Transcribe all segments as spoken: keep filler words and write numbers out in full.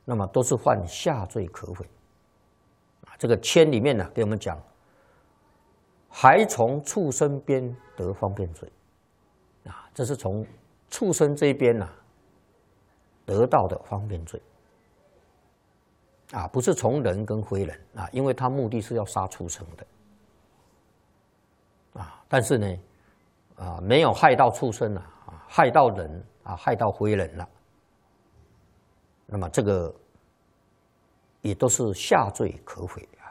那么都是犯下罪可毁。啊，这个签里面呢，给我们讲，还从畜生边得方便罪，啊，这是从畜生这边呢、啊、得到的方便罪，啊，不是从人跟非人啊，因为他目的是要杀畜生的，啊，但是呢，啊，没有害到畜生啊，啊害到人啊，害到非人了，那么这个也都是下罪可毁啊。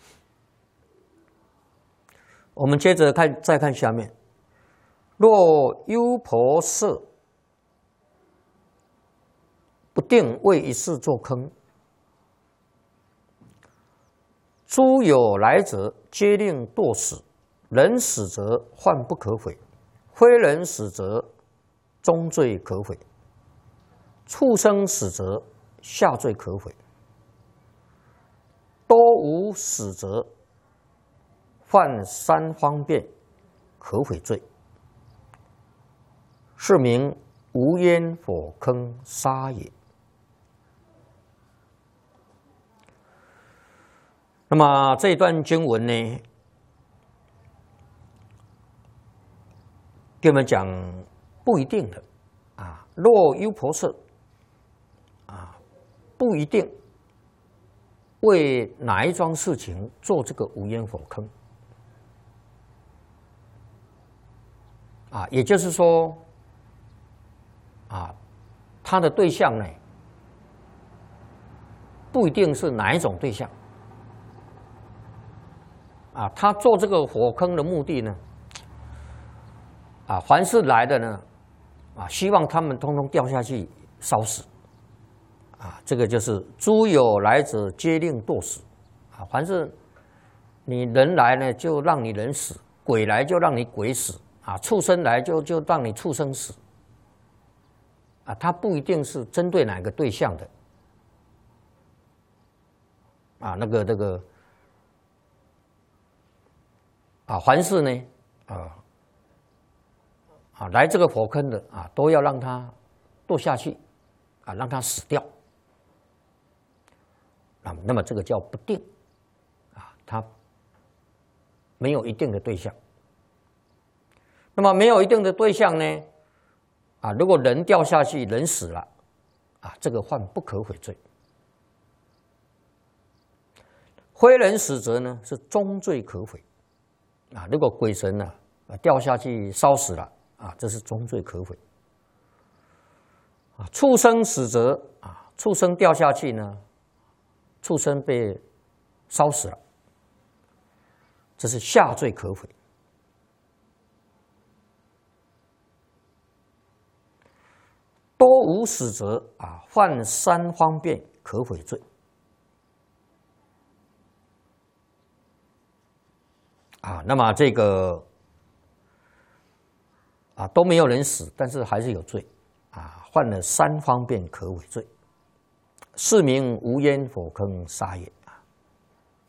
我们接着看，再看下面，若优婆塞不定为一事作坑，诸有来者，皆令堕死。人死则患不可毁，非人死则终罪可毁，畜生死则下罪可毁，多无死则犯三方便可毁罪，是名无烟火坑杀也。那么这一段经文呢，给我们讲不一定的啊，若优婆塞啊，不一定为哪一桩事情做这个无烟火坑啊，也就是说啊，他的对象呢，不一定是哪一种对象。啊，他做这个火坑的目的呢，啊，凡是来的呢，啊，希望他们通通掉下去烧死，啊，这个就是诸有来者皆令堕死，啊，凡是你人来呢，就让你人死；鬼来就让你鬼死，啊，畜生来就就让你畜生死，啊，他不一定是针对哪个对象的，啊，那个那个。啊，凡是呢，啊啊来这个火坑的啊，都要让他堕下去，啊，让他死掉。啊，那么这个叫不定，啊，他没有一定的对象。那么没有一定的对象呢，啊，如果人掉下去，人死了，啊，这个犯不可毁罪。非人死则呢，是终罪可毁。啊，如果鬼神呢、啊、掉下去烧死了啊，这是终罪可毁。啊，畜生死则啊，畜生掉下去呢，畜生被烧死了，这是下罪可毁。多无死则啊，犯三方便可毁罪。啊，那么这个啊都没有人死，但是还是有罪啊，犯了三方便可毁罪，是名无烟火坑杀也。